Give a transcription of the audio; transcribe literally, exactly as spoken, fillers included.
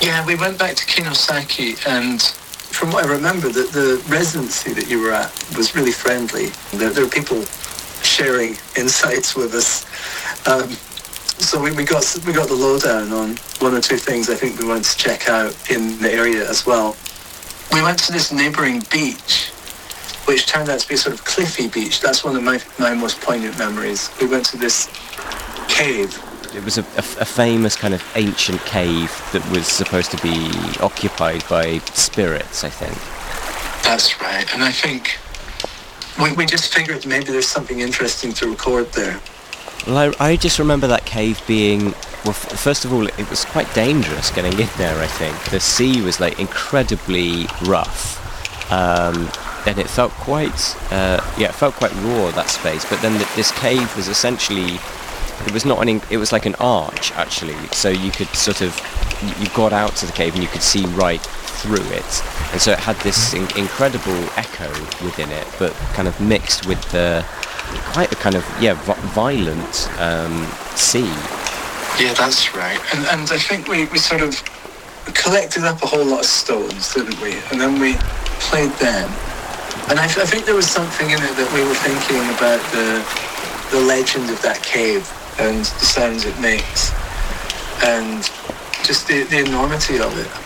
Yeah, we went back to Kinosaki, and from what I remember, the, the residency that you were at was really friendly. There, there were people sharing insights with us. Um, so we, we got we got the lowdown on one or two things I think we wanted to check out in the area as well. We went to this neighbouring beach, which turned out to be a sort of cliffy beach. That's one of my, my most poignant memories. We went to this cave. It was a, a, a famous kind of ancient cave that was supposed to be occupied by spirits, I think. That's right. And I think we, we just figured maybe there's something interesting to record there. Well, I, I just remember that cave being, well, f- first of all, it was quite dangerous getting in there, I think. The sea was, like, incredibly rough. Um, and it felt quite, uh, yeah, it felt quite raw, that space. But then the, this cave was essentially... It was not an. In- it was like an arch, actually. So you could sort of, you got out to the cave and you could see right through it, and so it had this in- incredible echo within it, but kind of mixed with the quite a kind of yeah v- violent um, sea. Yeah, that's right. And and I think we, we sort of collected up a whole lot of stones, didn't we? And then we played them. And I, I think there was something in it that we were thinking about the the legend of that cave and the sounds it makes, and just the, the enormity of it.